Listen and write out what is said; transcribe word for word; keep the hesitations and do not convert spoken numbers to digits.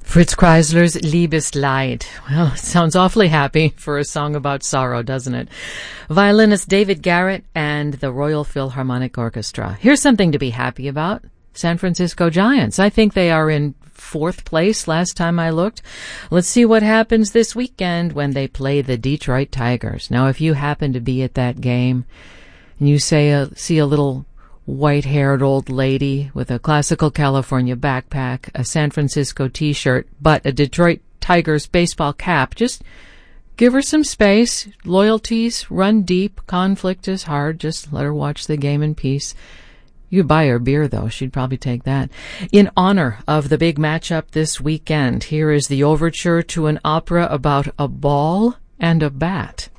Fritz Kreisler's Liebesleid. Well, it sounds awfully happy for a song about sorrow, doesn't it? Violinist David Garrett and the Royal Philharmonic Orchestra. Here's something to be happy about. San Francisco Giants. I think they are in fourth place last time I looked. Let's see what happens this weekend when they play the Detroit Tigers. Now, if you happen to be at that game and you say uh, see a little white-haired old lady with a classical California backpack, a San Francisco t-shirt, but a Detroit Tigers baseball cap, just give her some space. Loyalties run deep. Conflict is hard. Just let her watch the game in peace. You buy her beer, though. She'd probably take that. In honor of the big matchup this weekend, here is the overture to an opera about a ball and a bat.